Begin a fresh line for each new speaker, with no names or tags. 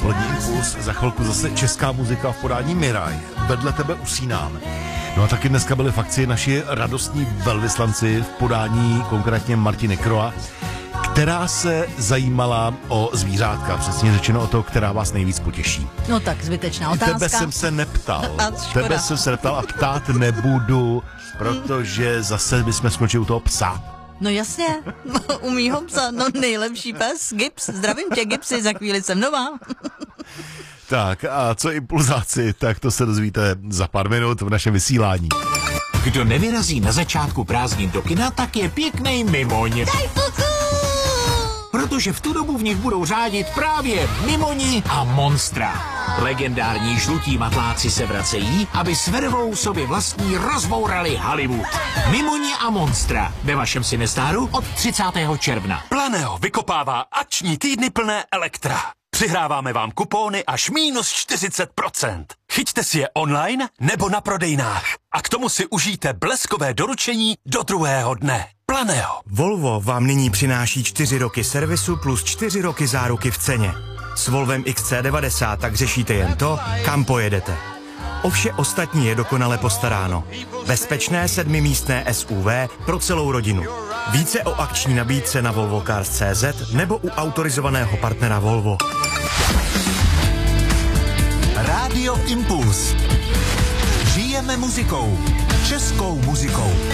Dopolední impuls, za chvilku zase česká muzika v podání Miraj. Vedle tebe usínám. No a taky dneska byli v akci naši radostní velvyslanci v podání konkrétně Martiny Kroa, která se zajímala o zvířátka, přesně řečeno o to, která vás nejvíc potěší.
No tak zbytečná otázka.
Tebe jsem se neptal a ptát nebudu, protože zase bychom skončili u toho psa.
No jasně, u mýho psa, no nejlepší pes, Gips. Zdravím tě, Gipsy, za chvíli jsem nová.
Tak a co impulzáci, tak to se dozvíte za pár minut v našem vysílání.
Kdo nevyrazí na začátku prázdnin do kina, tak je pěknej mimoň.
Daj puku!
Protože v tu dobu v nich budou řádit právě mimoni a monstra. Legendární žlutí matláci se vracejí, aby s vervou sobě vlastní rozbourali Hollywood. Mimoni a monstra ve vašem Cinestáru od 30. června.
Planeo vykopává akční týdny plné Elektra. Přihráváme vám kupóny až minus 40%. Chyťte si je online nebo na prodejnách. A k tomu si užijte bleskové doručení do druhého dne. Planeo.
Volvo vám nyní přináší 4 roky servisu plus 4 roky záruky v ceně. S Volvem XC90 tak řešíte jen to, kam pojedete. O vše ostatní je dokonale postaráno. Bezpečné 7místné SUV pro celou rodinu. Více o akční nabídce na volvocars.cz nebo u autorizovaného partnera Volvo.
Rádio Impuls. Žijeme muzikou. Českou muzikou.